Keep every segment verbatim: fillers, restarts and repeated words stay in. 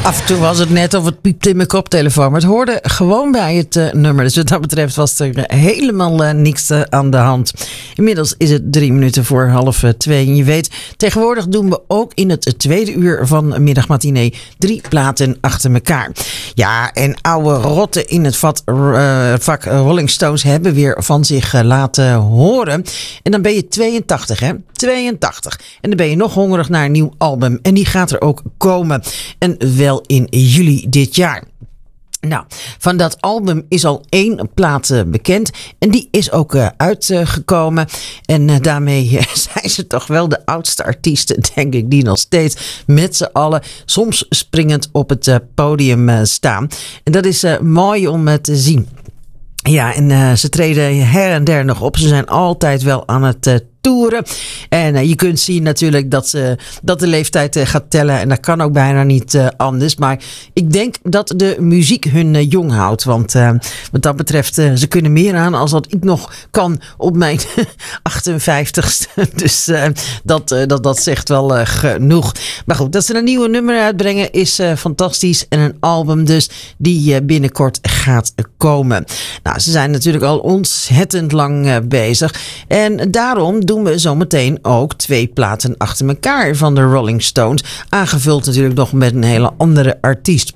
Af en toe was het net of het piepte in mijn koptelefoon. Maar het hoorde gewoon bij het uh, nummer. Dus wat dat betreft was er uh, helemaal uh, niks uh, aan de hand. Inmiddels is het drie minuten voor half uh, twee. En je weet, tegenwoordig doen we ook in het uh, tweede uur van Middagmatinee drie platen achter elkaar. Ja, en oude rotten in het vat, uh, vak Rolling Stones hebben weer van zich uh, laten horen. En dan ben je tweeëntachtig, hè? tweeëntachtig. En dan ben je nog hongerig naar een nieuw album. En die gaat er ook komen. En wel in juli dit jaar. Nou, van dat album is al één plaat uh, bekend. En die is ook uh, uitgekomen. Uh, en uh, daarmee uh, zijn ze toch wel de oudste artiesten, denk ik, die nog steeds met z'n allen soms springend op het uh, podium uh, staan. En dat is uh, mooi om uh, te zien. Ja, en uh, ze treden her en der nog op. Ze zijn altijd wel aan het uh, toeren. En uh, je kunt zien natuurlijk dat, uh, dat de leeftijd uh, gaat tellen. En dat kan ook bijna niet uh, anders. Maar ik denk dat de muziek hun uh, jong houdt. Want uh, wat dat betreft, uh, ze kunnen meer aan als dat ik nog kan op mijn achtenvijftigste. Dus uh, dat, uh, dat, dat zegt wel uh, genoeg. Maar goed, dat ze een nieuwe nummer uitbrengen is uh, fantastisch. En een album dus die uh, binnenkort gaat komen. Nou, ze zijn natuurlijk al ontzettend lang uh, bezig. En daarom doen we zometeen ook twee platen achter elkaar van de Rolling Stones. Aangevuld natuurlijk nog met een hele andere artiest.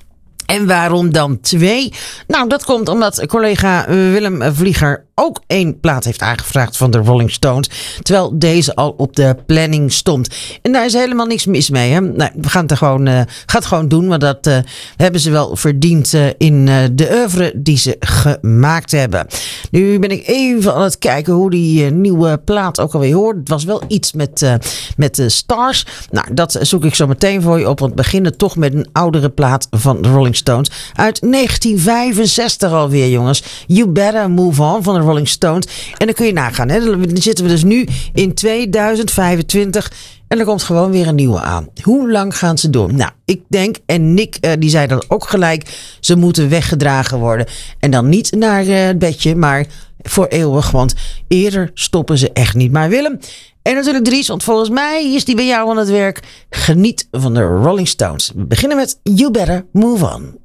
En waarom dan twee? Nou, dat komt omdat collega Willem Vlieger ook één plaat heeft aangevraagd van de Rolling Stones. Terwijl deze al op de planning stond. En daar is helemaal niks mis mee. Hè? Nou, we gaan het er gewoon, uh, gaan het gewoon doen. Want dat uh, hebben ze wel verdiend uh, in uh, de oeuvre die ze gemaakt hebben. Nu ben ik even aan het kijken hoe die uh, nieuwe plaat ook alweer hoort. Het was wel iets met, uh, met de Stars. Nou, dat zoek ik zo meteen voor je op. Want we beginnen toch met een oudere plaat van de Rolling Stones. Uit negentien vijfenzestig alweer, jongens. You Better Move On van de Rolling Stones. En dan kun je nagaan. Hè? Dan zitten we dus nu in tweeduizend vijfentwintig. En er komt gewoon weer een nieuwe aan. Hoe lang gaan ze door? Nou, ik denk, en Nick uh, die zei dat ook gelijk. Ze moeten weggedragen worden. En dan niet naar uh, het bedje, maar voor eeuwig. Want eerder stoppen ze echt niet. Maar Willem, en natuurlijk Dries, want volgens mij is die bij jou aan het werk. Geniet van de Rolling Stones. We beginnen met You Better Move On.